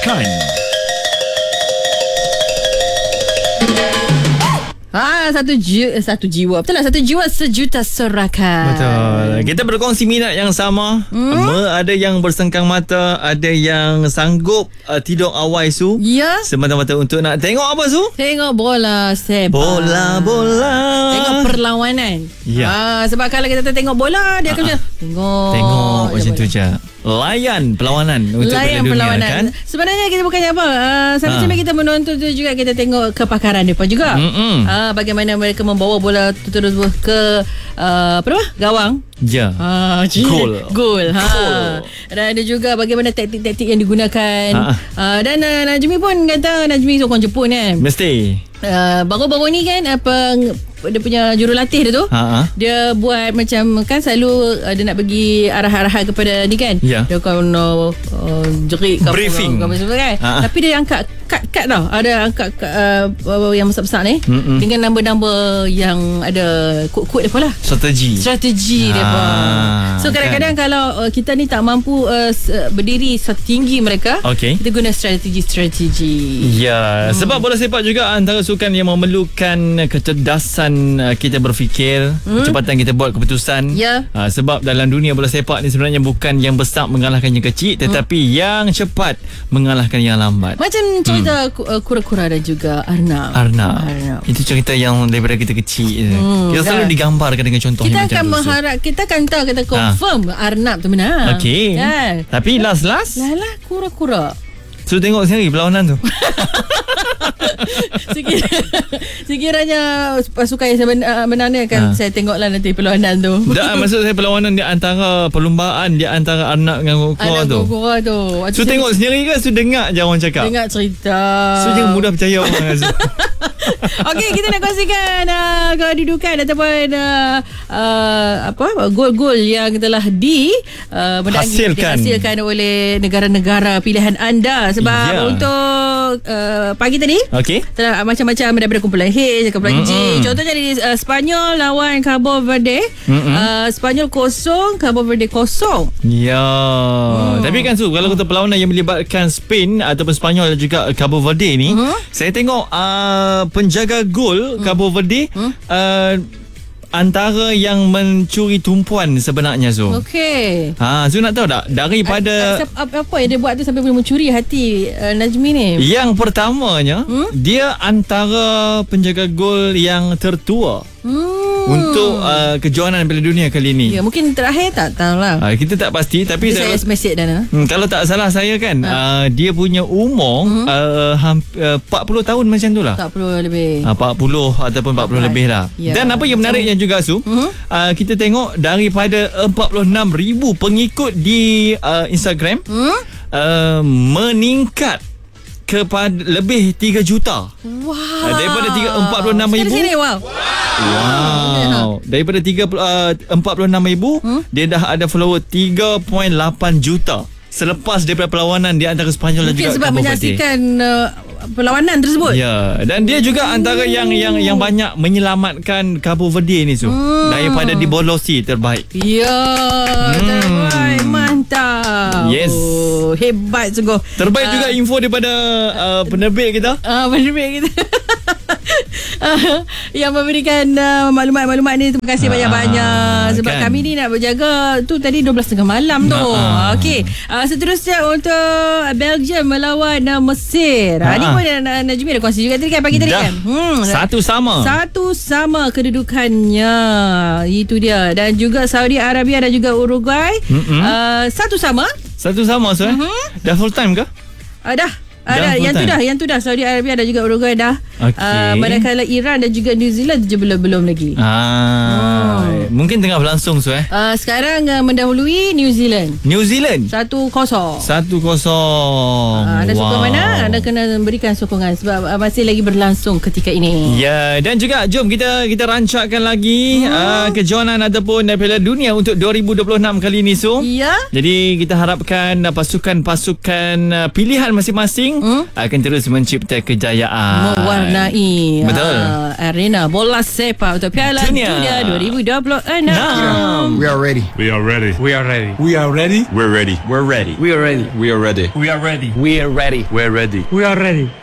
Sunshine. Satu jiwa. Betul lah, satu jiwa sejuta sorakan. Betul. Kita berkongsi minat yang sama. Ada yang bersengkang mata, ada yang sanggup tidur awal Su. Ya. Semata-mata untuk nak tengok apa Su? Tengok bola sepak. Bola. Tengok perlawanan. Ya. Sebab kalau kita tengok bola, dia akan macam Tengok macam tu je. Layan perlawanan untuk Piala Dunia kan. Sebenarnya kita bukannya apa, sambil kita menonton tu juga kita tengok kepakaran mereka juga. Bagaimana mereka membawa bola terus ke gawang. Ya. Gol. Dan ada juga bagaimana taktik-taktik yang digunakan. Dan Najmi pun kata, Najmi seorang Jepun kan. Mesti. Baru-baru ni kan dia punya jurulatih dia tu, dia buat macam kan selalu dia nak bagi arah-arahan kepada ni kan. Dia akan jerit briefing kan. Tapi dia angkat kad tau. Ada angkat yang besar-besar ni dengan nombor-nombor yang ada kod-kod dia lah. Strategi dia pun. So kadang-kadang kalau kita ni tak mampu berdiri setinggi mereka, kita guna strategi. Ya, sebab bola sepak juga antara sukan yang memerlukan kecerdasan kita berfikir, kecepatan kita buat keputusan. Sebab dalam dunia bola sepak ni sebenarnya bukan yang besar mengalahkan yang kecil, tetapi yang cepat mengalahkan yang lambat. Macam cerita kura-kura dan juga Arnab. Itu cerita yang daripada kita kecil. Kita selalu digambarkan dengan contoh kita yang akan macam mengharap, kita akan tahu, kita confirm Arnab tu menang. Tapi last Lalah kura-kura. So tengok sendiri perlawanan tu. Sekiranya pasukan yang saya menang ni akan saya tengoklah nanti perlawanan tu. Maksud saya perlawanan di antara perlumbaan di antara anak dengan kura tu. So tengok sendiri ke so dengar je orang cakap? Dengar cerita. So jangan mudah percaya orang. Okey, kita nak kongsikan kedudukan ataupun gol-gol yang telah dihasilkan oleh negara-negara pilihan anda. Sebab untuk pagi tadi telah macam-macam daripada kumpulan H, kumpulan J. Contohnya di Spanyol lawan Cabo Verde. Spanyol 0, Cabo Verde 0. Ya. Tapi kan Su, kalau kita perlawanan yang melibatkan Spain ataupun Spanyol dan juga Cabo Verde ni, saya tengok penjaga gol Cabo Verde antara yang mencuri tumpuan sebenarnya Su. Okey. Su nak tahu tak daripada apa yang dia buat tu sampai boleh mencuri hati Najmi ni? Yang pertamanya, dia antara penjaga gol yang tertua untuk kejohanan Piala Dunia kali ni. Ya, mungkin terakhir tak tahulah. Kita tak pasti, tapi saya mesej dah. Kalau tak salah saya kan, dia punya umur 40 tahun macam tu lah. 40 lebih. 40 ataupun 40 lebih lah. Dan apa yang menariknya juga Su, kita tengok daripada 46,000 pengikut di Instagram, meningkat kepada lebih 3 juta. Daripada 46,000. Wow. Daripada 46,000, dia dah ada follower 3.8 juta selepas daripada perlawanan di antara Spanyol dan juga sebab menyaksikan perlawanan tersebut. Ya, dan dia juga antara yang banyak menyelamatkan Cabo Verde ni Su, daripada dibolosi terbaik. Ya, terbaik, mantap. Yes. Hebat sungguh. Terbaik juga info daripada penerbit kita. Yang memberikan maklumat-maklumat ni. Terima kasih banyak-banyak. Sebab kami ni nak berjaga tu tadi 12.30 malam tu. Okey, seterusnya untuk Belgium melawan Mesir. Ni pun Najmi dah kongsi juga tadi kan, pagi tadi kan. Satu sama kedudukannya. Itu dia. Dan juga Saudi Arabia dan juga Uruguay satu sama so dah full time ke? Dah. Yang tu dah Saudi Arabia dan juga Uruguay dah. Manakala Iran dan juga New Zealand je belum lagi. Mungkin tengah berlangsung sekarang mendahului New Zealand 1-0. Anda suka mana? anda kena berikan sokongan sebab masih lagi berlangsung ketika ini. Ya, dan juga jom kita rancakkan lagi kejohanan ataupun Piala Dunia untuk 2026 kali ni, So. Ya. Jadi kita harapkan pasukan-pasukan pilihan masing-masing akan terus mencipta kejayaan, mewarnai arena bola sepak untuk Piala Dunia 2026. We are ready. We are ready. We are ready. We are ready. We're ready. We're ready. We are ready. We are ready. We are ready. We are ready. We're ready. We are ready.